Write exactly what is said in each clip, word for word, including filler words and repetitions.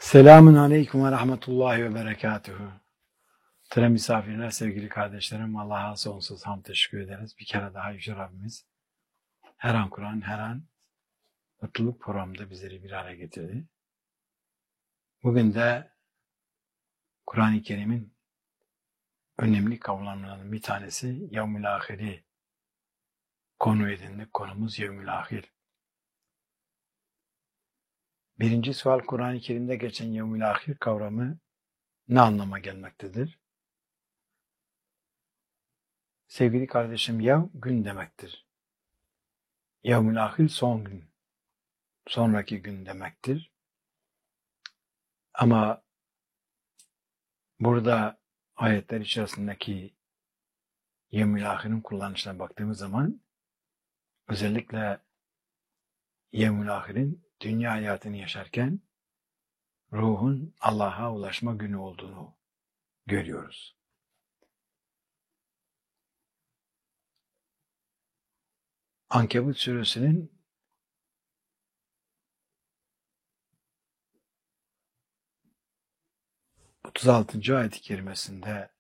Selamun Aleyküm ve Rahmetullahi ve Berekatuhu. Tere misafirler, sevgili kardeşlerim, Allah'a sonsuz hamd teşekkür ederiz. Bir kere daha Yüce Rabbimiz her an Kur'an, her an mutluluk programında bizleri bir araya getirdi. Bugün de Kur'an-ı Kerim'in önemli kavramlarının bir tanesi Yevmül Ahir'i konu edindik. Konumuz Yevmül Ahir. Birinci sual, Kur'an-ı Kerim'de geçen Yevmül Ahir kavramı ne anlama gelmektedir? Sevgili kardeşim, yav gün demektir. Yevmül Ahir son gün, sonraki gün demektir. Ama burada ayetler içerisindeki Yevmül Ahir'in kullanışına baktığımız zaman özellikle Yevmül Ahir'in dünya hayatını yaşarken ruhun Allah'a ulaşma günü olduğunu görüyoruz. Ankebut suresinin otuz altıncı ayet-i kerimesinde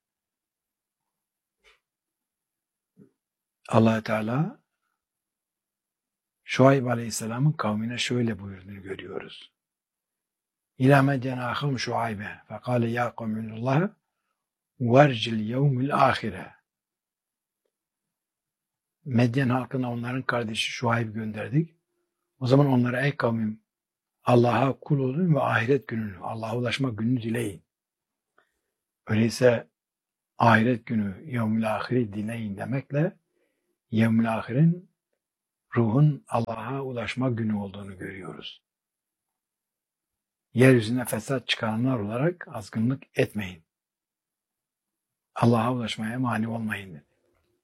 Allah Teala Şuayb Aleyhisselam'ın kavmine şöyle buyurduğunu görüyoruz. İlâ medyene ahâm Şuaybe fekâle yâ kavmilullah vercil yevmil ahire. Medyen halkına onların kardeşi Şuayb gönderdik. O zaman onlara ey kavmim Allah'a kul olun ve ahiret gününü, Allah'a ulaşma gününü dileyin. Öyleyse ahiret günü, yevmül ahiri dileyin demekle yevmül ahirin ruhun Allah'a ulaşma günü olduğunu görüyoruz. Yeryüzüne fesat çıkaranlar olarak azgınlık etmeyin. Allah'a ulaşmaya mani olmayın dedi.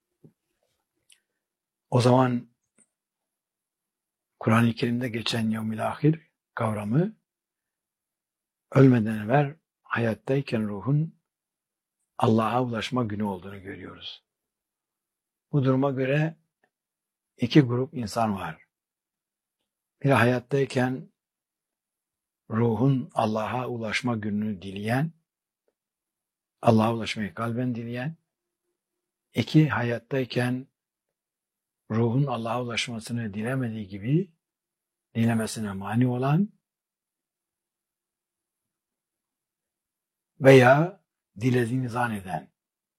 O zaman Kur'an-ı Kerim'de geçen yevmül ahir kavramı ölmeden evvel hayattayken ruhun Allah'a ulaşma günü olduğunu görüyoruz. Bu duruma göre iki grup insan var. Bir hayattayken ruhun Allah'a ulaşma gününü dileyen, Allah'a ulaşmayı kalben dileyen, iki hayattayken ruhun Allah'a ulaşmasını dilemediği gibi dilemesine mani olan veya dilediğini zanneden.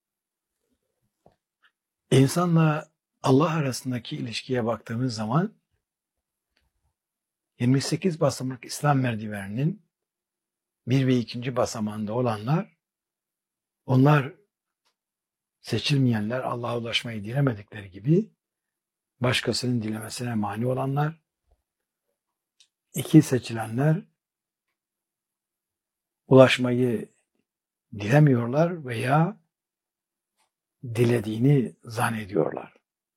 İnsanla Allah arasındaki ilişkiye baktığımız zaman yirmi sekiz basamak İslam merdiveninin bir ve ikinci basamağında olanlar, onlar seçilmeyenler, Allah'a ulaşmayı dilemedikleri gibi başkasının dilemesine mani olanlar, iki seçilenler ulaşmayı dilemiyorlar veya dilediğini zannediyorlar.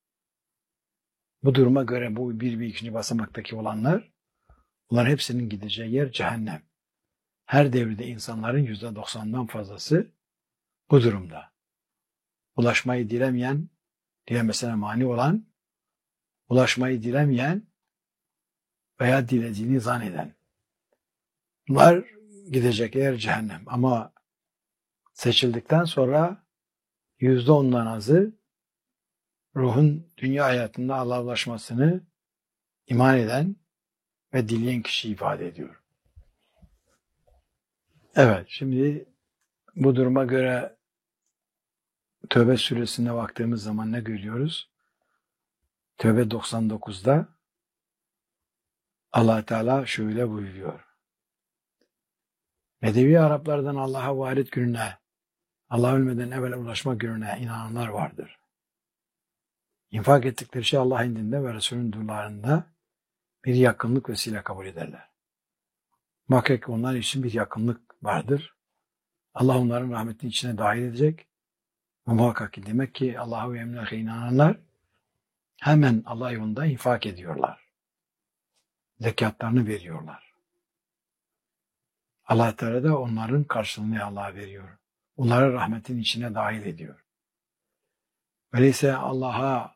Bu duruma göre bu bir ve ikinci basamaktaki olanlar, bunların hepsinin gideceği yer cehennem. Her devirde insanların yüzde doksandan fazlası bu durumda. Ulaşmayı dilemeyen, dilemesine mani olan, ulaşmayı dilemeyen veya dilediğini zanneden. Bunlar gidecek yer cehennem. Ama seçildikten sonra yüzde ondan azı ruhun dünya hayatında Allah'a ulaşmasını iman eden ve dileyen kişi ifade ediyor. Evet, şimdi bu duruma göre Tövbe suresine baktığımız zaman ne görüyoruz? Tövbe doksan dokuzda Allah Teala şöyle buyuruyor. Bedevi Araplardan Allah'a ve ahiret gününe, Allah ölmeden evvel ulaşma gününe inananlar vardır. İnfak ettikleri şey Allah indinde ve Resulünün dualarında bir yakınlık vesile kabul ederler. Muhakkak onlar için bir yakınlık vardır. Allah onların rahmetinin içine dahil edecek. Ve muhakkak ki demek ki Allah'a ve emlâhe inananlar hemen Allah yolunda infak ediyorlar. Zekatlarını veriyorlar. Allah Teala da onların karşılığını Allah'a veriyor. Onları rahmetin içine dahil ediyor. Öyleyse Allah'a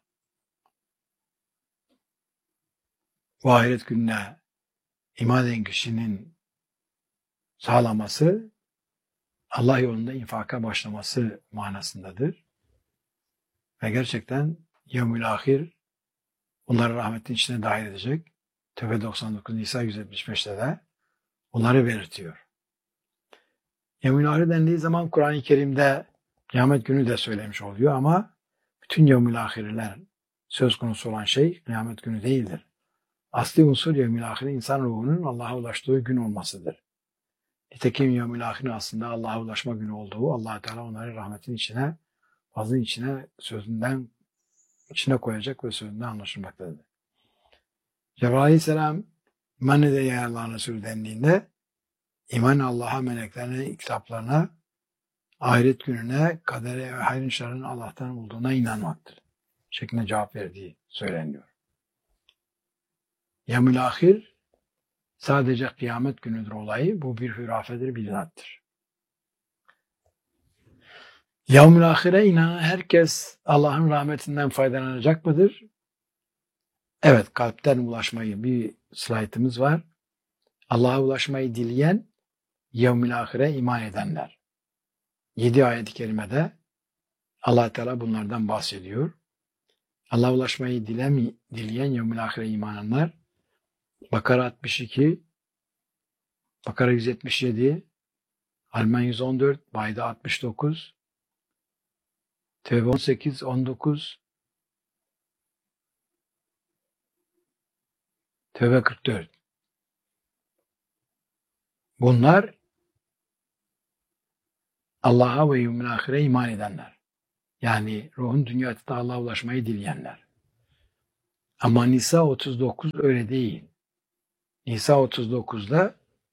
ve ahiret gününe iman eden kişinin sağlaması, Allah yolunda infaka başlaması manasındadır. Ve gerçekten yevmül ahir onları rahmetin içine dahil edecek. Tevbe doksan dokuz, Nisa yüz yetmiş beşte de onları belirtiyor. Yevmül ahir dendiği zaman Kur'an-ı Kerim'de kıyamet günü de söylemiş oluyor ama bütün yevmül ahirler söz konusu olan şey kıyamet günü değildir. Asli unsur yevmül ahir insan ruhunun Allah'a ulaştığı gün olmasıdır. Nitekim yevmül ahirin aslında Allah'a ulaşma günü olduğu, Allah Teala onları rahmetin içine, fazlın içine, sözünden içine koyacak ve sözünden anlaşılmaktadır. Cebrail Aleyhisselam iman ede ya Allah'ın Resulü dendiğinde iman Allah'a, meleklerine, kitaplarına, ahiret gününe, kadere ve hayrın şerrin Allah'tan olduğuna inanmaktır şeklinde cevap verdiği söyleniyor. Yevmül ahir sadece kıyamet günüdür olayı. Bu bir hürafedir, bidattır. Yevmül ahire inanan herkes Allah'ın rahmetinden faydalanacak mıdır? Evet, kalpten ulaşmayı bir slaytımız var. Allah'a ulaşmayı dileyen yevmül ahire iman edenler. Yedi ayet-i kerimede Allah Teala bunlardan bahsediyor. Allah'a ulaşmayı dilemi, dileyen yevmül ahire imananlar Bakara altmış iki, Bakara yüz yetmiş yedi, Alman yüz on dört, Bayda altmış dokuz, Tevbe on sekiz, on dokuz, Tevbe kırk dört. Bunlar Allah'a ve yevmül ahire iman edenler. Yani ruhun dünyada Allah'a ulaşmayı dileyenler. Ama Nisa otuz dokuz öyle değil. Nisa otuz dokuzda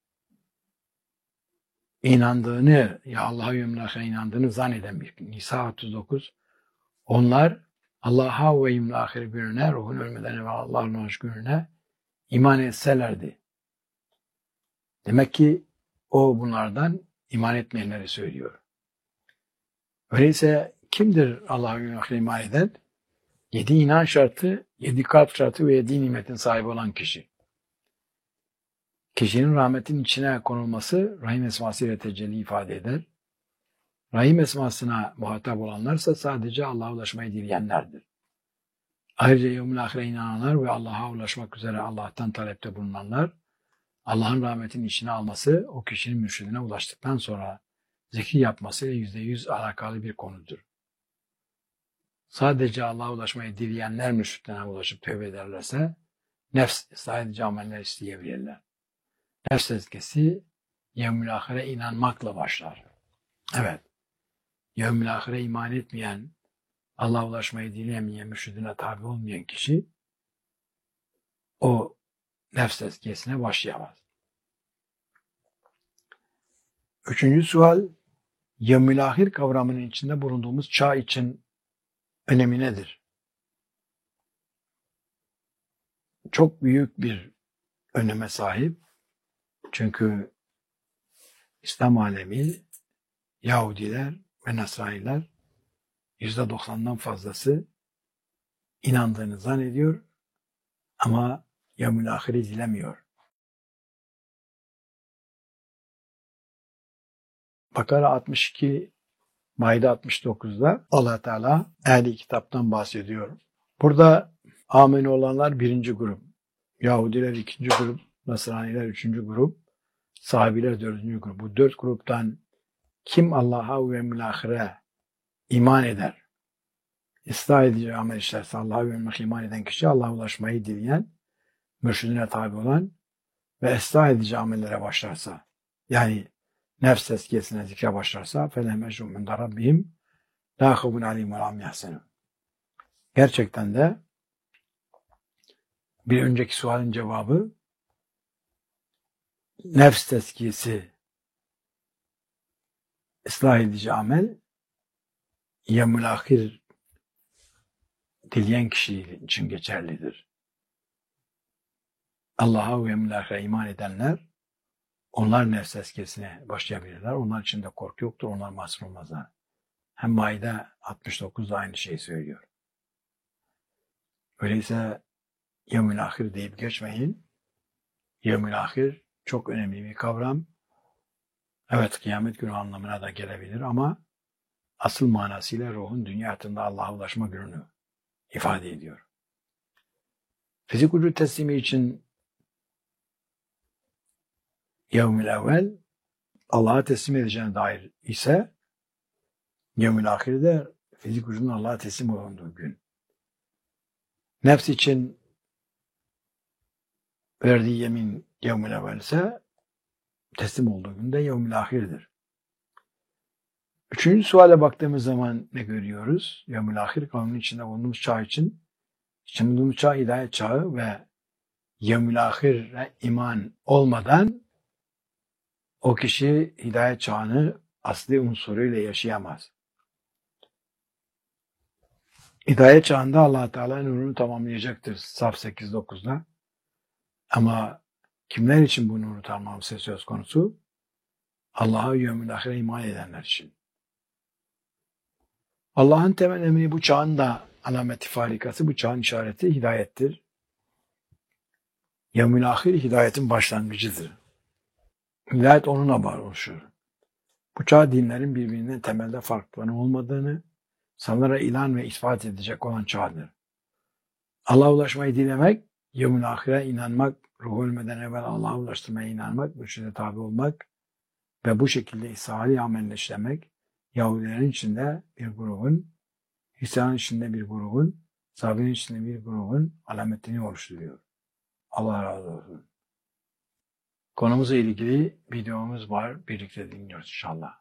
inandığını, ya Allah'a ve yevmül ahire inandığını zanneden bir Nisa otuz dokuz. Onlar Allah'a ve yevmül ahire gününe, ruhun ölmeden evvel Allah'ın ulaştığı gününe iman etselerdi. Demek ki o bunlardan iman etmeyenleri söylüyor. Öyleyse kimdir Allah'a ve yevmül ahire iman eden? Yedi inan şartı, yedi kalp şartı ve yedi nimetin sahibi olan kişi. Kişinin rahmetin içine konulması Rahim esması ile tecelli ifade eder. Rahim esmasına muhatap olanlarsa sadece Allah'a ulaşmayı dileyenlerdir. Ayrıca yevmül ahire inananlar ve Allah'a ulaşmak üzere Allah'tan talepte bulunanlar, Allah'ın rahmetinin içine alması o kişinin mürşidine ulaştıktan sonra zikir yapmasıyla yüzde yüz alakalı bir konudur. Sadece Allah'a ulaşmayı dileyenler mürşidine ulaşıp tövbe ederlerse nefs sadece ameller isteyebilirler. Nefs tezkiyesi yevmül ahire inanmakla başlar. Evet, yevmül ahire iman etmeyen, Allah'a ulaşmayı dileyemeyen, mürşidine tabi olmayan kişi o nefs tezkiyesine başlayamaz. Üçüncü sual, yevmül ahir kavramının içinde bulunduğumuz çağ için önemi nedir? Çok büyük bir öneme sahip. Çünkü İslam alemi, Yahudiler ve Nasraniler yüzde doksandan fazlası inandığını zannediyor ama yevmül ahiri dilemiyor. Bakara altmış iki, Maide altmış dokuzda Allah Teala ehli kitaptan bahsediyor. Burada ameni olanlar birinci grup, Yahudiler ikinci grup, Nasraniler üçüncü grup, sahabiler dördüncü grup. Bu dört gruptan kim Allah'a ve yevmül ahire iman eder, ıslah edici amel işlerse, Allah'a ve yevmül ahire iman eden kişi, Allah'a ulaşmayı dileyen, mürşidine tabi olan ve ıslah edici amellere başlarsa, yani nefs tezkiyesine zikre başlarsa فَلَهْمْ اَجْرُمْ مِنْ رَبِّهِمْ لَا خَوْفٌ عَلَيْهِمْ وَلَا هُمْ يَحْزَنُونَ. Gerçekten de bir önceki sualin cevabı nefs tezkiyesi, ıslah edici amel yevmül ahir dileyen kişi için geçerlidir. Allah'a ve yevmül ahire iman edenler, onlar nefs tezkiyesine başlayabilirler. Onlar için de korku yoktur. Onlar mahzun olmazlar. Hem Maide altmış dokuzda aynı şeyi söylüyor. Öyleyse yevmül ahir deyip geçmeyin. Yevmül ahir çok önemli bir kavram. Evet, kıyamet günü anlamına da gelebilir ama asıl manasıyla ruhun dünya hayatında Allah'a ulaşma gününü ifade ediyor. Fizik vücut teslimi için yevmül evvel Allah'a teslim edeceğine dair ise yevmül ahirde fizik vücudun Allah'a teslim olunduğu gün. Nefs için verdiği yemin yevmül evvel ise teslim olduğu günde yevmül ahirdir. Üçüncü suale baktığımız zaman ne görüyoruz? Yevmül ahir kavminin içinde bulunduğumuz çağ için, içinde bulunduğumuz çağ hidayet çağı ve yevmül ahire iman olmadan o kişi hidayet çağını asli unsuruyla yaşayamaz. Hidayet çağında Allah Teala nurunu tamamlayacaktır Saf sekiz dokuzda. Ama kimler için bu nuru tamamlaması söz konusu? Allah'a yevmül ahire iman edenler için. Allah'ın temel emri bu çağın da alameti farikası, bu çağın işareti hidayettir. Yevmül ahir hidayetin başlangıcıdır. Hidayet onunla var oluşur. Bu çağ dinlerin birbirinden temelde farklarının olmadığını, sanlara ilan ve ispat edecek olan çağdır. Allah'a ulaşmayı dilemek, yevmül ahire inanmak, ruh ölmeden evvel Allah'a ulaştırmaya inanmak, mürşide tabi olmak ve bu şekilde salih amelle işlemek, Yahudilerin içinde bir grubun, Hristiyanların içinde bir grubun, Sabi'nin içinde bir grubun alametini oluşturuyor. Allah razı olsun. Konumuzla ilgili videomuz var. Birlikte dinliyoruz inşallah.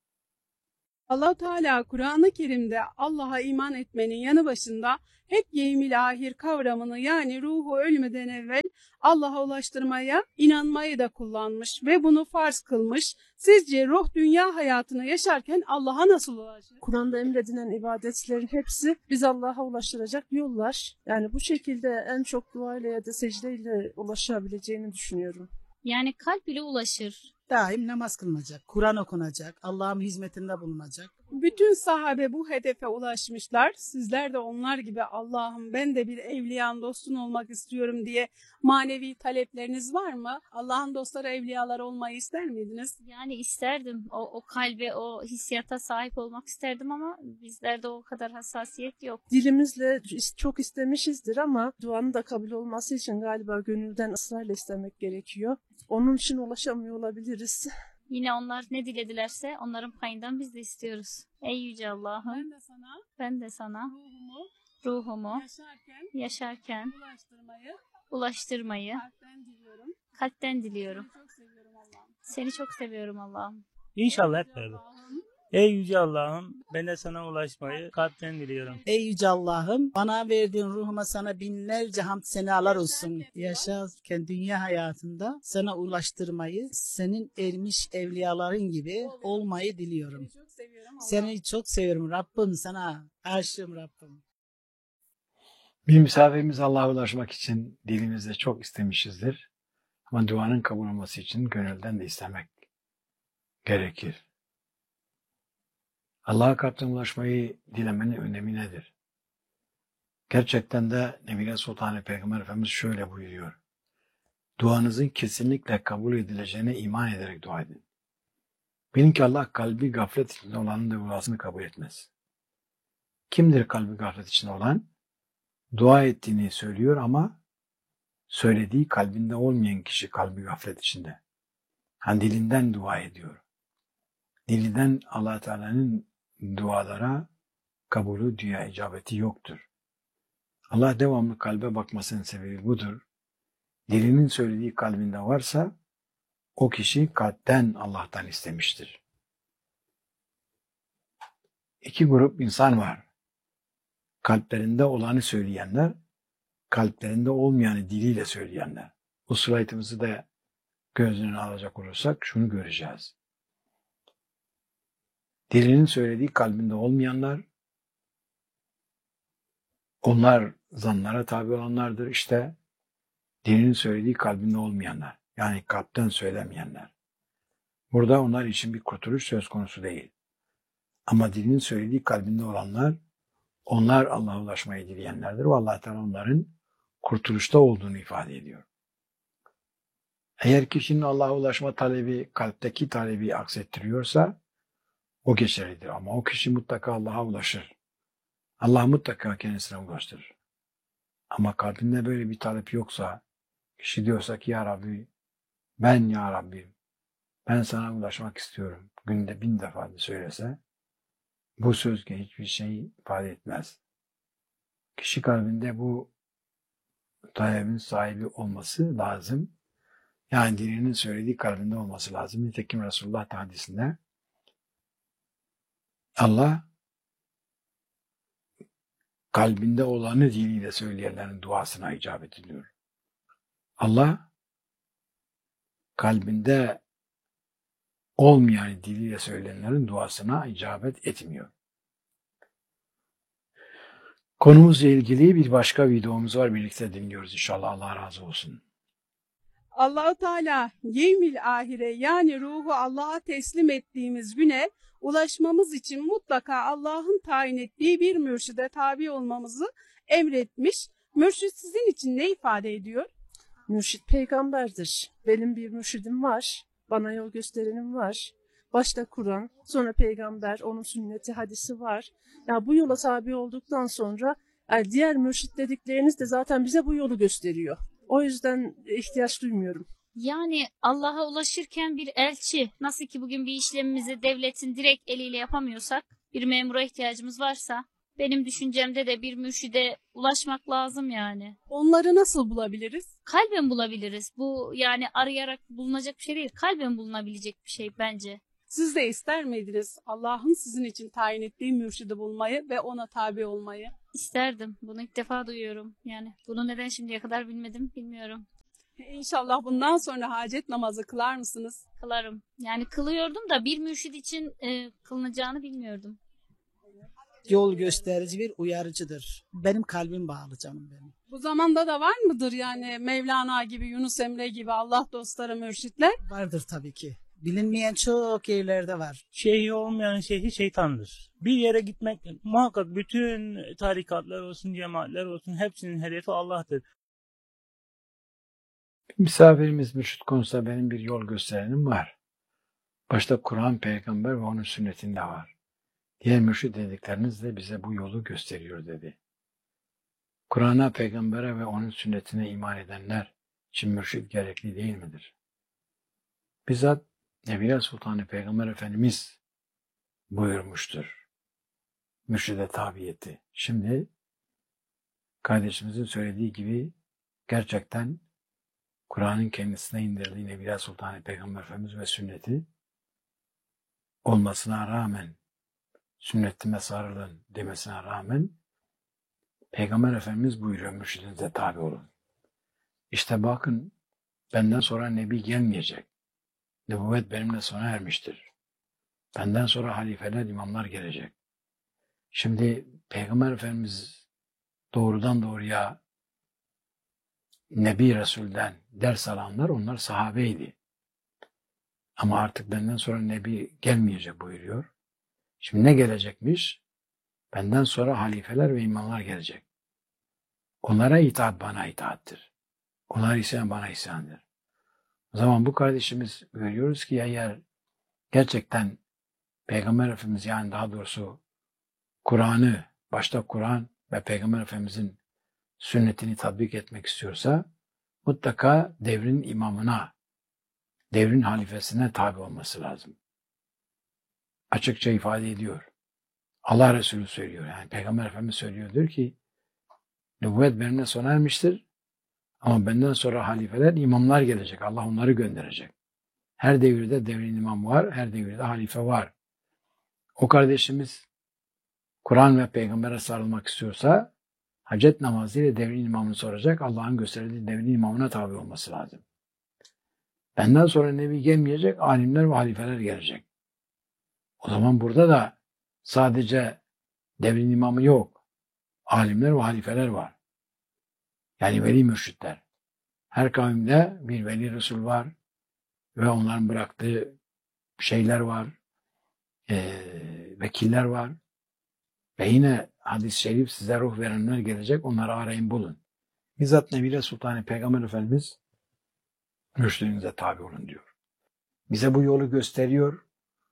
Allah Teala Kur'an-ı Kerim'de Allah'a iman etmenin yanı başında hep yevmil ahir kavramını, yani ruhu ölmeden evvel Allah'a ulaştırmaya inanmayı da kullanmış ve bunu farz kılmış. Sizce ruh dünya hayatını yaşarken Allah'a nasıl ulaşır? Kur'an'da emredilen ibadetlerin hepsi biz Allah'a ulaştıracak yollar. Yani bu şekilde en çok duayla ya da secdeyle ulaşabileceğini düşünüyorum. Yani kalp bile ulaşır. Daim namaz kılınacak, Kur'an okunacak, Allah'ın hizmetinde bulunacak. Bütün sahabe bu hedefe ulaşmışlar. Sizler de onlar gibi Allah'ım ben de bir evliyan dostun olmak istiyorum diye manevi talepleriniz var mı? Allah'ın dostları, evliyalar olmayı ister miydiniz? Yani isterdim. O, o kalbe, o hissiyata sahip olmak isterdim ama bizlerde o kadar hassasiyet yok. Dilimizle çok istemişizdir ama duanın da kabul olması için galiba gönülden ısrarla istemek gerekiyor. Onun için ulaşamıyor olabiliriz. Yine onlar ne diledilerse onların payından biz de istiyoruz. Ey Yüce Allah'ım, Ben de sana, ben de sana ruhumu, ruhumu yaşarken, yaşarken ulaştırmayı, ulaştırmayı kalpten diliyorum. kalpten diliyorum. Seni çok seviyorum Allah'ım. Seni çok seviyorum Allah'ım. İnşallah hep beraber. Ey Yüce Allah'ım, ben de sana ulaşmayı kalpten diliyorum. Ey Yüce Allah'ım, bana verdiğin ruhuma sana binlerce hamd senalar olsun. Yaşarken dünya hayatında sana ulaştırmayı, senin ermiş evliyaların gibi olmayı diliyorum. Seni çok seviyorum Allah'ım. Seni çok seviyorum Rabbim, sana aşığım Rabbim. Bir misafirimiz Allah'a ulaşmak için dilimizde çok istemişizdir. Ama duanın kabul olması için gönülden de istemek gerekir. Allah'a kalpten ulaşmayı dilemenin önemi nedir? Gerçekten de Nebine Sultanı Peygamber Efendimiz şöyle buyuruyor. Duanızın kesinlikle kabul edileceğine iman ederek dua edin. Bilin ki Allah kalbi gaflet içinde olanın da duasını kabul etmez. Kimdir kalbi gaflet içinde olan? Dua ettiğini söylüyor ama söylediği kalbinde olmayan kişi kalbi gaflet içinde. Yani dilinden dua ediyor. Dilinden Allah Teala'nın dualara kabulü, dünya icabeti yoktur. Allah devamlı kalbe bakmasının sebebi budur. Dilinin söylediği kalbinde varsa o kişi kalpten Allah'tan istemiştir. İki grup insan var. Kalplerinde olanı söyleyenler, kalplerinde olmayanı diliyle söyleyenler. Bu slaytımızı da göz önüne alacak olursak şunu göreceğiz. Dilinin söylediği kalbinde olmayanlar, onlar zanlara tabi olanlardır. İşte dilinin söylediği kalbinde olmayanlar, yani kalpten söylemeyenler. Burada onlar için bir kurtuluş söz konusu değil. Ama dilinin söylediği kalbinde olanlar, onlar Allah'a ulaşmayı dileyenlerdir ve Allah Teala onların kurtuluşta olduğunu ifade ediyor. Eğer kişinin Allah'a ulaşma talebi kalpteki talebi aksettiriyorsa o geçerlidir. Ama o kişi mutlaka Allah'a ulaşır. Allah mutlaka kendisine ulaştırır. Ama kalbinde böyle bir talep yoksa, kişi diyorsa ki ya Rabbi, ben ya Rabbim, ben sana ulaşmak istiyorum. Günde bin defa da söylese, bu söz hiçbir şey ifade etmez. Kişi kalbinde bu talebin sahibi olması lazım. Yani dilinin söylediği kalbinde olması lazım. Nitekim Resulullah hadisinde Allah kalbinde olanı diliyle söyleyenlerin duasına icabet ediyor. Allah kalbinde olmayan diliyle söyleyenlerin duasına icabet etmiyor. Konumuzla ilgili bir başka videomuz var. Birlikte dinliyoruz inşallah. Allah razı olsun. Allah-u Teala yevmil ahire yani ruhu Allah'a teslim ettiğimiz güne ulaşmamız için mutlaka Allah'ın tayin ettiği bir mürşide tabi olmamızı emretmiş. Mürşid sizin için ne ifade ediyor? Mürşit peygamberdir. Benim bir mürşidim var. Bana yol gösterenim var. Başta Kur'an, sonra peygamber, onun sünneti, hadisi var. Ya bu yola tabi olduktan sonra yani diğer mürşit dedikleriniz de zaten bize bu yolu gösteriyor. O yüzden ihtiyaç duymuyorum. Yani Allah'a ulaşırken bir elçi, nasıl ki bugün bir işlemimizi devletin direkt eliyle yapamıyorsak, bir memura ihtiyacımız varsa, benim düşüncemde de bir mürşide ulaşmak lazım yani. Onları nasıl bulabiliriz? Kalben bulabiliriz. Bu yani arayarak bulunacak bir şey değil. Kalben bulunabilecek bir şey bence. Siz de ister miydiniz Allah'ın sizin için tayin ettiği mürşidi bulmayı ve ona tabi olmayı? İsterdim. Bunu ilk defa duyuyorum. Yani bunu neden şimdiye kadar bilmedim bilmiyorum. İnşallah bundan sonra hacet namazı kılar mısınız? Kılarım. Yani kılıyordum da bir mürşid için e, kılınacağını bilmiyordum. Yol gösterici bir uyarıcıdır. Benim kalbim bağlı canım benim. Bu zamanda da var mıdır yani Mevlana gibi, Yunus Emre gibi Allah dostları mürşitler? Vardır tabii ki. Bilinmeyen çok yerlerde var. Şeyhi olmayan şeyhi şeytandır. Bir yere gitmek muhakkak bütün tarikatlar olsun, cemaatler olsun hepsinin hedefi Allah'tır. Misafirimiz mürşit konusunda benim bir yol gösterenim var. Başta Kur'an, peygamber ve onun sünnetinde var. Diğer mürşit dedikleriniz de bize bu yolu gösteriyor dedi. Kur'an'a, peygambere ve onun sünnetine iman edenler için mürşit gerekli değil midir? Bizzat Nebile Sultanı Peygamber Efendimiz buyurmuştur. Mürşide tabiyeti. Şimdi kardeşimizin söylediği gibi gerçekten Kur'an'ın kendisine indirdiği Nebile Sultanı Peygamber Efendimiz ve sünneti olmasına rağmen, sünnetime sarılın demesine rağmen Peygamber Efendimiz buyuruyor mürşidinize tabi olun. İşte bakın benden sonra Nebi gelmeyecek. Nübüvvet benimle sona ermiştir. Benden sonra halifeler, imamlar gelecek. Şimdi Peygamber Efendimiz doğrudan doğruya Nebi Resul'den ders alanlar onlar sahabeydi. Ama artık benden sonra Nebi gelmeyecek buyuruyor. Şimdi ne gelecekmiş? Benden sonra halifeler ve imamlar gelecek. Onlara itaat bana itaattir. Onlar isyan bana isyandır. O zaman bu kardeşimiz görüyoruz ki eğer gerçekten Peygamber Efendimiz yani daha doğrusu Kur'an'ı, başta Kur'an ve Peygamber Efendimiz'in sünnetini tatbik etmek istiyorsa mutlaka devrin imamına, devrin halifesine tabi olması lazım. Açıkça ifade ediyor. Allah Resulü söylüyor. Yani Peygamber Efendimiz söylüyordur ki nübüvvet benimle sona ermiştir ama benden sonra halifeler, imamlar gelecek. Allah onları gönderecek. Her devirde devrin imamı var, her devirde halife var. O kardeşimiz Kur'an ve Peygamber'e sarılmak istiyorsa hacet namazıyla devrin imamını soracak. Allah'ın gösterdiği devrin imamına tabi olması lazım. Benden sonra Nebi gelmeyecek, alimler ve halifeler gelecek. O zaman burada da sadece devrin imamı yok. Alimler ve halifeler var. Yani veli mürşitler. Her kavimde bir veli Resul var ve onların bıraktığı şeyler var, e, vekiller var. Ve yine hadis-i şerif size ruh verenler gelecek, onları arayın bulun. Bizzat Nebile Sultanı Peygamber Efendimiz mürşidinize tabi olun diyor. Bize bu yolu gösteriyor.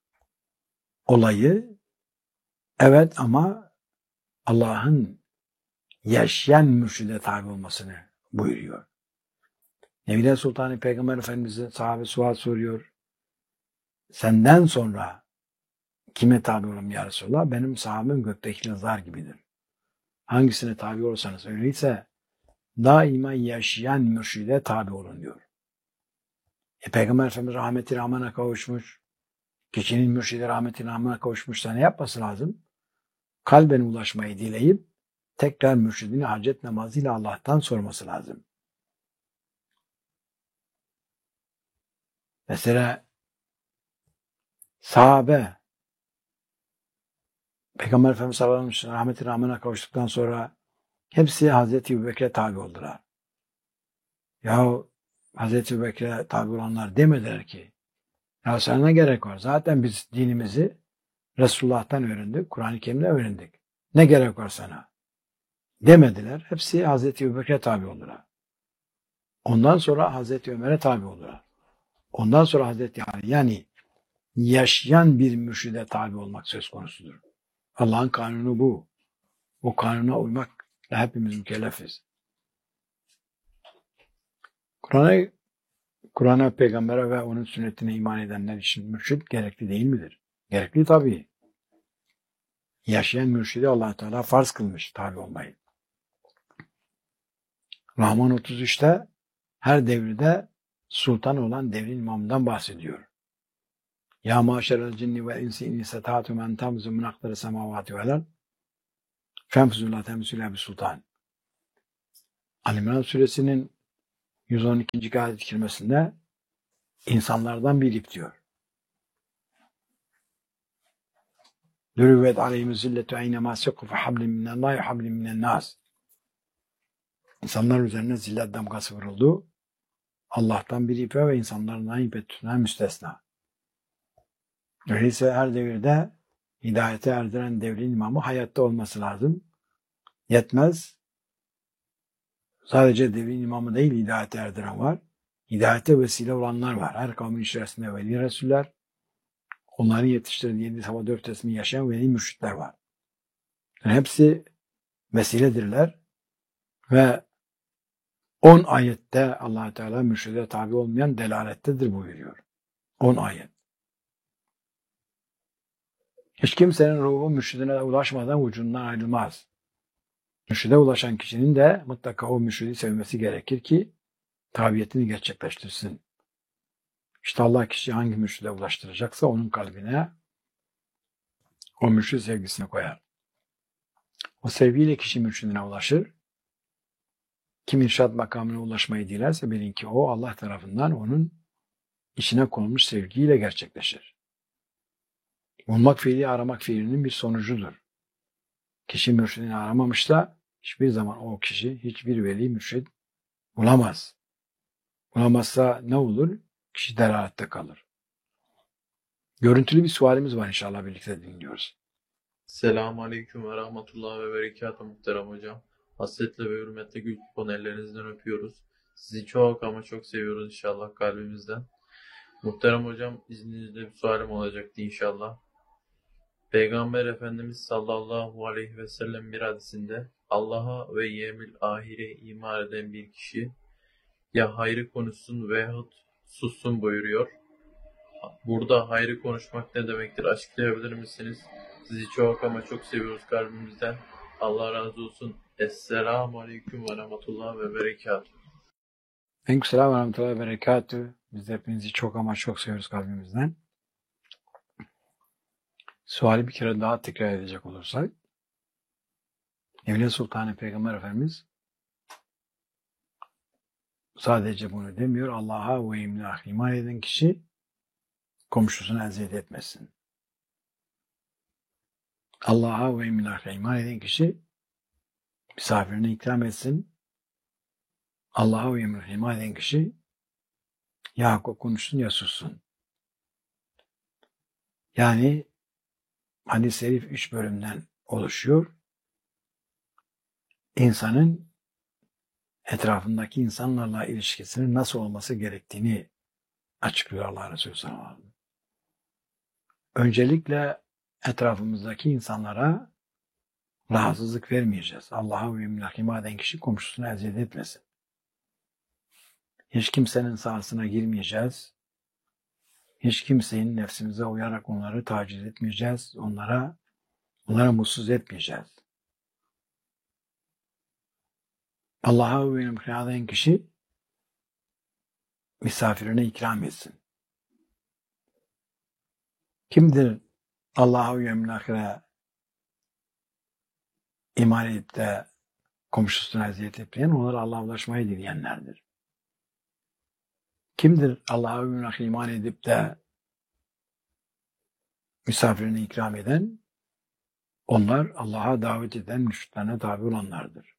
Olayı evet ama Allah'ın yaşayan mürşide tabi olmasını buyuruyor. Nevile Sultanı Peygamber Efendimiz'e sahabe sual soruyor. Senden sonra kime tabi olayım ya Resulallah? Benim sahabem gökteki yıldızlar gibidir. Hangisine tabi olursanız öyleyse daima yaşayan mürşide tabi olun diyor. E, Peygamber Efendimiz rahmeti rahmana kavuşmuş. Kişinin mürşidi rahmeti rahmana kavuşmuşsa ne yapması lazım? Kalben ulaşmayı dileyip tekrar mürşidini hacet namazıyla Allah'tan sorması lazım. Mesela sahabe Peygamber Efendimiz sallallahu aleyhi ve sellem rahmeti rahmana kavuştuktan sonra hepsi Hazreti Ebubekir'e tabi oldular. Yahu Hazreti Ebubekir'e tabi olanlar demediler ki ya sana ne gerek var? Zaten biz dinimizi Resulullah'tan öğrendik, Kur'an-ı Kerim'de öğrendik. Ne gerek var sana? Demediler. Hepsi Hazreti Ebubekir'e tabi oldular. Ondan sonra Hazreti Ömer'e tabi oldular. Ondan sonra Hazreti Ali, yani yaşayan bir mürşide tabi olmak söz konusudur. Allah'ın kanunu bu. O kanuna uymakla hepimiz mükellefiz. Kur'an'a Kur'an'a, peygambere ve onun sünnetine iman edenler için mürşid gerekli değil midir? Gerekli tabii. Yaşayan mürşidi Allah Teala farz kılmış tabi olmayı. Rahman otuz üçte her devirde sultan olan devrin imamından bahsediyor. Ya maşerel cinni ve insi in istata'tum en tamzu min aqdari semavati vel ard femfuzu la temsile bi sultan. Ali İmran suresinin yüz on ikinci ayet-i kerimesinde insanlardan bir ip diyor. Dürüvvet aleyhimiz zilletu eynemâ sekû fe hablin minallâhi hablin minennâs. İnsanlar üzerine zillet damgası vuruldu. Allah'tan bir ipe ve insanlardan ipe tutunan müstesna. Öyleyse her devirde hidayete erdiren devrin imamı hayatta olması lazım. Yetmez. Sadece devrin imamı değil, hidayete erdiren var. Hidayete vesile olanlar var. Her kavmin içerisinde veli resuller, onların yetiştirdiği yedi sabah dört resmi yaşayan veli mürşitler var. Yani hepsi vesiledirler ve on ayette Allah Teala mürşide tabi olmayan delalettedir buyuruyor. on ayet. Hiç kimsenin ruhu mürşidine ulaşmadan ucundan ayrılmaz. Mürşide ulaşan kişinin de mutlaka o mürşidi sevmesi gerekir ki tabiyetini gerçekleştirsin. İşte Allah kişi hangi mürşide ulaştıracaksa onun kalbine o mürşid sevgisini koyar. O sevgiyle kişi mürşidine ulaşır. Kim irşad makamına ulaşmayı dilerse bilin ki o Allah tarafından onun içine konulmuş sevgiyle gerçekleşir. Bulmak fiili aramak fiilinin bir sonucudur. Kişi mürşidini aramamışsa hiçbir zaman o kişi hiçbir veli mürşid bulamaz. Bulamazsa ne olur? Kişi delalette kalır. Görüntülü bir sualimiz var, inşallah birlikte dinliyoruz. Selamun Aleyküm ve Rahmetullah ve Berekatuhu muhterem hocam. Hasretle ve hürmetle gül kupon ellerinizden öpüyoruz. Sizi çok ama çok seviyoruz inşallah kalbimizden. Muhterem hocam, izninizle bir sualim olacaktı inşallah. Peygamber Efendimiz sallallahu aleyhi ve sellem bir hadisinde Allah'a ve yevmil ahire iman eden bir kişi ya hayrı konuşsun veyahut sussun buyuruyor. Burada hayrı konuşmak ne demektir? Açıklayabilir misiniz? Sizi çok ama çok seviyoruz kalbimizden. Allah razı olsun. Esselamu Aleyküm ve Rahmetullah ve Berekatuhu. Aleykümselam ve Rahmetullah ve Berekatuhu. Biz de hepinizi çok ama çok seviyoruz kalbimizden. Suali bir kere daha tekrar edecek olursak, Evliya Sultanı Peygamber Efendimiz sadece bunu demiyor. Allah'a ve imlah iman eden kişi komşusuna eziyet etmesin. Allah'a ve imlah iman eden kişi misafirine ikram etsin. Allah'a ve imlah iman eden kişi ya konuşsun ya sussun. Yani hadis-i şerif üç bölümden oluşuyor. İnsanın etrafındaki insanlarla ilişkisinin nasıl olması gerektiğini açıklıyor Allah Resulü sallallahu aleyhi ve sellem. Öncelikle etrafımızdaki insanlara rahatsızlık vermeyeceğiz. Allah'a ve yevmil iman eden kişi komşusuna eziyet etmesin. Hiç kimsenin sahasına girmeyeceğiz. Hiç kimsenin nefsimize uyarak onları taciz etmeyeceğiz. Onlara, onlara mutsuz etmeyeceğiz. Allah'a ve yevmil iman eden kişi misafirine ikram etsin. Kimdir Allah'a ve yevmil ahire iman edip de komşusuna eziyet etmeyen? Onlar Allah'a ulaşmayı dileyenlerdir. Kimdir Allah'a ve yevmil ahire iman edip de misafirine ikram eden? Onlar Allah'a davet eden müşriklerine tabi olanlardır.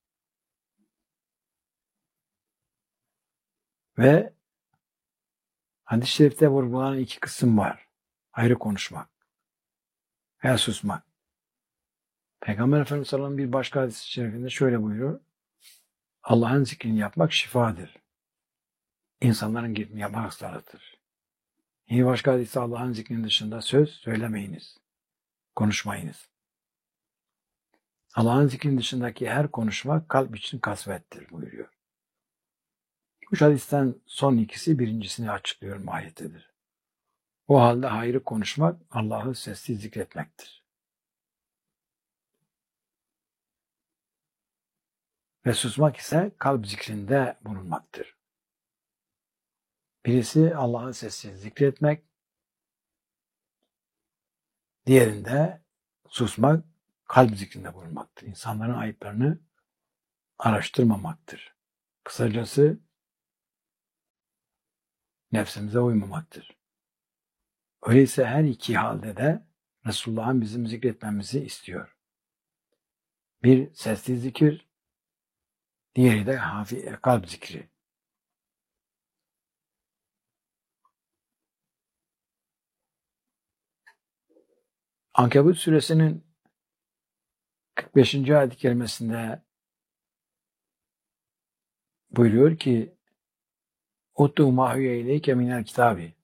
Ve hadis-i şerifte vurgulanan iki kısım var. Hayrı konuşmak veya susmak. Peygamber Efendimiz sallallahu aleyhi ve sellem bir başka hadis-i şerifinde şöyle buyuruyor. Allah'ın zikrini yapmak şifadır. İnsanların gitmeye hastalıktır. Yine başka hadiste Allah'ın zikrinin dışında söz söylemeyiniz. Konuşmayınız. Allah'ın zikrinin dışındaki her konuşma kalp için kasvettir buyuruyor. Bu hadisten son ikisi birincisini açıklıyor ayettedir. O halde hayrı konuşmak Allah'ı sessiz zikretmektir. Ve susmak ise kalp zikrinde bulunmaktır. Birisi Allah'ı sessiz zikretmek, diğerinde susmak, kalp zikrinde bulunmaktır. İnsanların ayıplarını araştırmamaktır. Kısacası nefsimize uymamaktır. Öyleyse her iki halde de Resulullah'ın bizim zikretmemizi istiyor. Bir sesli zikir, diğeri de hafif kalp zikri. Ankebut suresinin kırk beşinci ayet-i kerimesinde buyuruyor ki Uttu mahüye ileyke minel kitabi.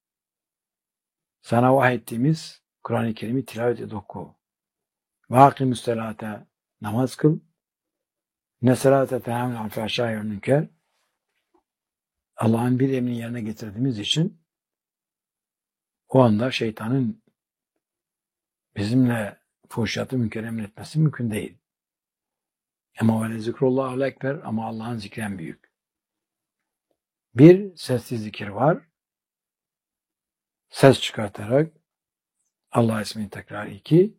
Sana vahyettiğimiz Kur'an-ı Kerim'i tilavet et oku. Ve akimüs selate, namaz kıl. Ne selate tenhamül anfâşâ ve münker. Allah'ın bir emrini yerine getirdiğimiz için o anda şeytanın bizimle fuhşiyatı münker emretmesi mümkün değil. Ama ve zikrullahu ekber, ama Allah'ın zikri en büyük. Bir sesli zikir var. Ses çıkartarak Allah ismini tekrar iki.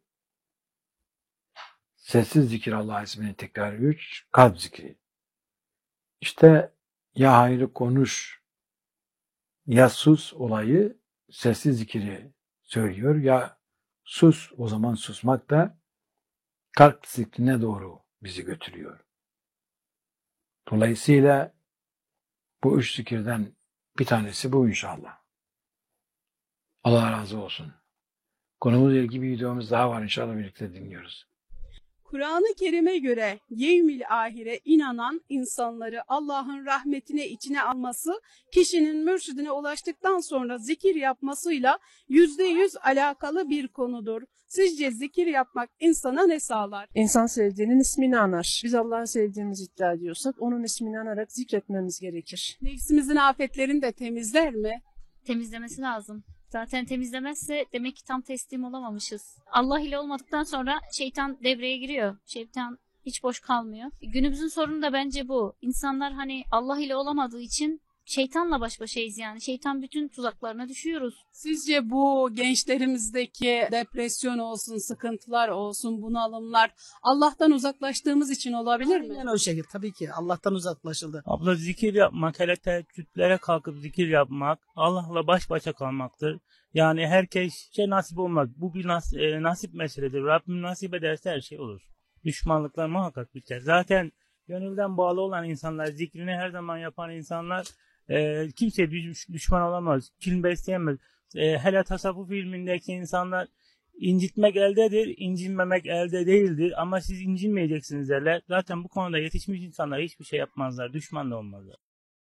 Sessiz zikir Allah ismini tekrar üç. Kalp zikri. İşte ya hayrı konuş ya sus olayı sessiz zikiri söylüyor. Ya sus, o zaman susmak da kalp zikrine doğru bizi götürüyor. Dolayısıyla bu üç zikirden bir tanesi bu inşallah. Allah razı olsun. Konumuzla ilgili bir videomuz daha var, inşallah birlikte dinliyoruz. Kur'an-ı Kerim'e göre yevmil ahire inanan insanları Allah'ın rahmetine içine alması, kişinin mürşidine ulaştıktan sonra zikir yapmasıyla yüzde yüz alakalı bir konudur. Sizce zikir yapmak insana ne sağlar? İnsan sevdiğinin ismini anar. Biz Allah'ı sevdiğimizi iddia ediyorsak onun ismini anarak zikretmemiz gerekir. Nefsimizin afetlerini de temizler mi? Temizlemesi lazım. Zaten temizlemezse demek ki tam teslim olamamışız. Allah ile olmadıktan sonra şeytan devreye giriyor. Şeytan hiç boş kalmıyor. Günümüzün sorunu da bence bu. İnsanlar hani Allah ile olamadığı için şeytanla baş başayız yani. Şeytan bütün tuzaklarına düşüyoruz. Sizce bu gençlerimizdeki depresyon olsun, sıkıntılar olsun, bunalımlar Allah'tan uzaklaştığımız için olabilir mi? Aynen o şekilde. Tabii ki Allah'tan uzaklaşıldı. Abla zikir yapmak, hele teheccüdlere kalkıp zikir yapmak, Allah'la baş başa kalmaktır. Yani herkes şey nasip olmaz. Bu bir nas e, nasip meseledir. Rabbim nasip ederse her şey olur. Düşmanlıklar muhakkak biter. Zaten gönülden bağlı olan insanlar, zikrini her zaman yapan insanlar e, kimseye düş düşman olamaz, kin besleyemez. E, hele tasavvuf ilmindeki insanlar İncitmek eldedir, incinmemek elde değildir. Ama siz incinmeyeceksiniz derler. Zaten bu konuda yetişmiş insanlar hiçbir şey yapmazlar, düşman da olmazlar.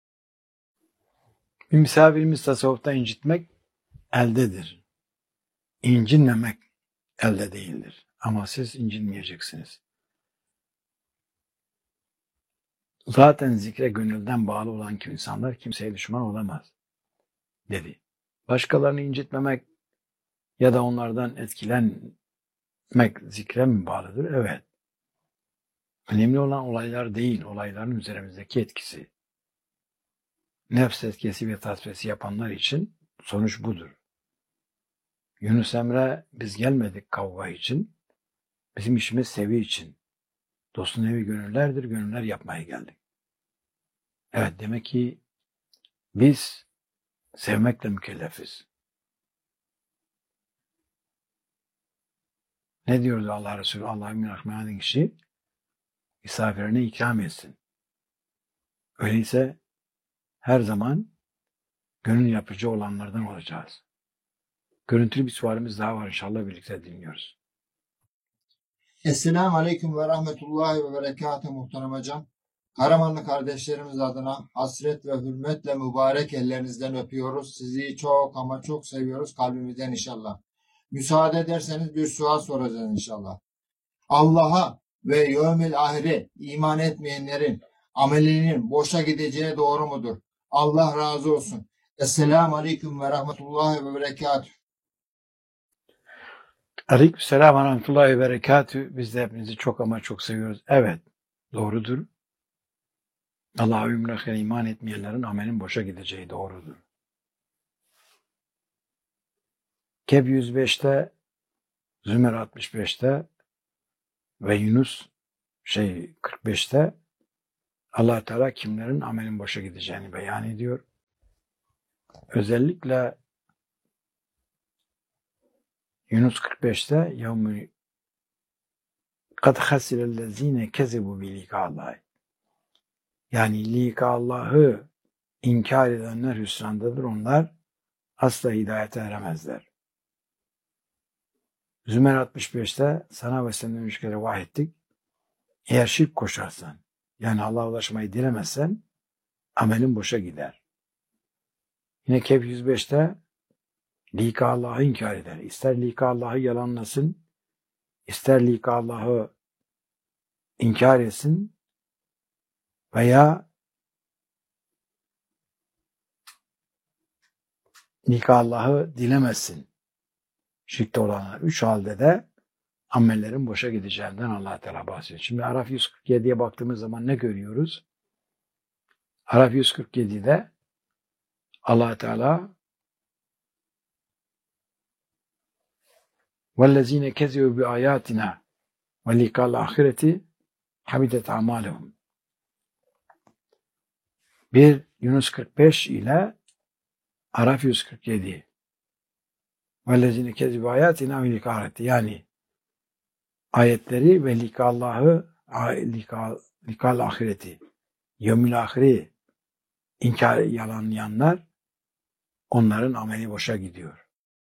Bir misafirimiz tasavvufta incitmek eldedir. İncinmemek elde değildir. Ama siz incinmeyeceksiniz. Zaten zikre gönülden bağlı olan kim insanlar kimseye düşman olamaz, dedi. Başkalarını incitmemek ya da onlardan etkilenmek zikre mi bağlıdır? Evet. Önemli olan olaylar değil, olayların üzerimizdeki etkisi. Nefs etkisi ve tasfiyesi yapanlar için sonuç budur. Yunus Emre, biz gelmedik kavga için, bizim işimiz sevi için. Dostun evi gönüllerdir, gönüller yapmaya geldik. Evet, demek ki biz sevmekle mükellefiz. Ne diyordu Allah Resulü? Allah'ın rahmetli kişi misafirine ikram etsin. Öyleyse her zaman gönül yapıcı olanlardan olacağız. Görüntülü bir sualimiz daha var, inşallah birlikte dinliyoruz. Esselamu Aleyküm ve Rahmetullahi ve Berekatuhu muhterem hocam. Karamanlı kardeşlerimiz adına hasret ve hürmetle mübarek ellerinizden öpüyoruz. Sizi çok ama çok seviyoruz kalbimizden inşallah. Müsaade ederseniz bir sual soracağız inşallah. Allah'a ve yevmil ahire iman etmeyenlerin amelinin boşa gideceği doğru mudur? Allah razı olsun. Esselamu Aleyküm ve Rahmetullahi ve Berekatuhu. Aleykümselam ve rahmetullahi ve berekatü. Biz de hepinizi çok ama çok seviyoruz. Evet, doğrudur. Allah'a ümrahine iman etmeyenlerin amelin boşa gideceği doğrudur. Kehf yüz beşte, Zümer altmış beşte ve Yunus şey kırk beşte Allah Teala kimlerin amelin boşa gideceğini beyan ediyor. Özellikle Yunus kırk beşte yevmü kad hasirellezine kezebu bi likallahi. Yani likallahı inkar edenler hüsrandadır. Onlar asla hidayete eremezler. Zümer altmış beşte sana ve senden üç kere vahyettik. Eğer şirk koşarsan, yani Allah'a ulaşmayı dilemezsen amelin boşa gider. Yine Kehf yüz beşte lika Allah'ı inkar eder. İster lika Allah'ı yalanlasın, ister lika Allah'ı inkar etsin veya lika Allah'ı dilemezsin. Şirkte olanlar. Üç halde de amellerin boşa gideceğinden Allah Teala bahsediyor. Şimdi Araf yüz kırk yediye baktığımız zaman ne görüyoruz? Araf yüz kırk yedide Allah Teala وَالَّذ۪ينَ كَذِبُوا بِآيَاتِنَا وَلِقَاءِ الْآخِرَةِ حَبِطَتْ أَعْمَالُهُمْ. Bir Yunus kırk beş ile Araf yüz kırk yedi. وَالَّذ۪ينَ كَذِبُوا آيَاتِنَا وَلِقَاءِ الْآخِرَةِ. Yani ayetleri ve likallahı, likal ahireti, yevmül ahiri inkar yalanlayanlar, onların ameli boşa gidiyor.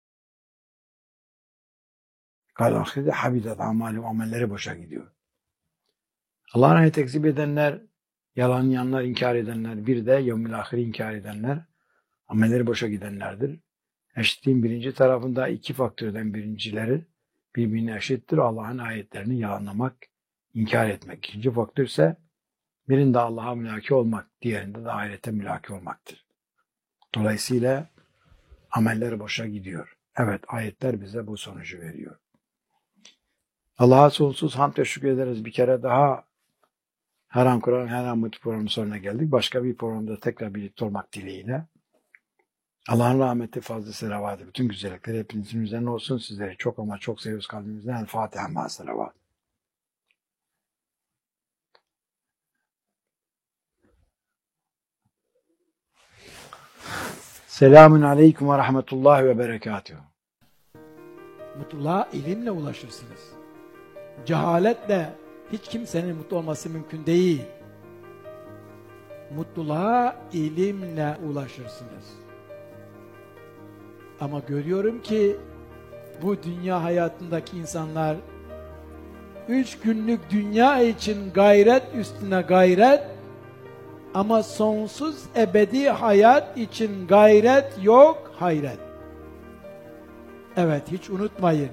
Likal ahireti habitat amalü, amelleri boşa gidiyor. Allah'ın ayet tekzip edenler, yalanlayanlar, inkar edenler, bir de yevmül ahiri inkar edenler, amelleri boşa gidenlerdir. Eşitliğin birinci tarafında iki faktörden birincileri birbirine eşittir. Allah'ın ayetlerini yalanlamak, inkar etmek. İkinci faktör ise birinde Allah'a mülaki olmak, diğerinde de ahirete mülaki olmaktır. Dolayısıyla ameller boşa gidiyor. Evet, ayetler bize bu sonucu veriyor. Allah'a sonsuz hamd ve şükür ederiz. Bir kere daha her an Kur'an, her an mutlu programın sonuna geldik. Başka bir programda tekrar birlikte olmak dileğiyle. Allah'ın rahmeti, fazla selavatı, bütün güzellikleri hepinizin üzerine olsun. Sizleri çok ama çok seviyoruz kalbimizden. El Fatiha ma selavat. Selamun aleyküm ve rahmetullahi ve berekatuhu. Mutluluğa ilimle ulaşırsınız. Cehaletle hiç kimsenin mutlu olması mümkün değil. Mutluluğa ilimle ulaşırsınız. Ama görüyorum ki bu dünya hayatındaki insanlar üç günlük dünya için gayret üstüne gayret, ama sonsuz ebedi hayat için gayret yok, hayret. Evet, hiç unutmayın.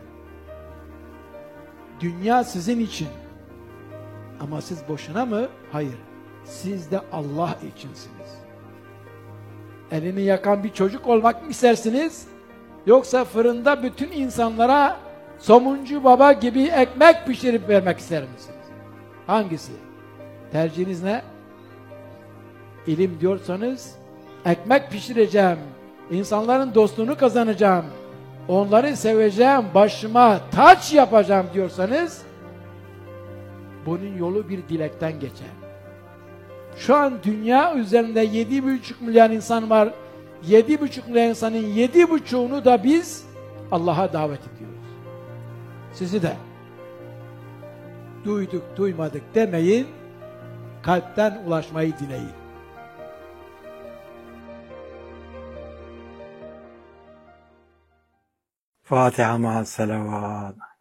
Dünya sizin için. Ama siz boşuna mı? Hayır. Siz de Allah içinsiniz. Elini yakan bir çocuk olmak mı istersiniz? Yoksa fırında bütün insanlara somuncu baba gibi ekmek pişirip vermek ister misiniz? Hangisi? Tercihiniz ne? İlim diyorsanız, ekmek pişireceğim, insanların dostluğunu kazanacağım, onları seveceğim, başıma taç yapacağım diyorsanız, bunun yolu bir dilekten geçer. Şu an dünya üzerinde yedi buçuk milyar insan var. yedi buçuk milyar insanın yedi buçuğunu da biz Allah'a davet ediyoruz. Sizi de duyduk duymadık demeyin, kalpten ulaşmayı dileyin. Fatiha ma'as selavat.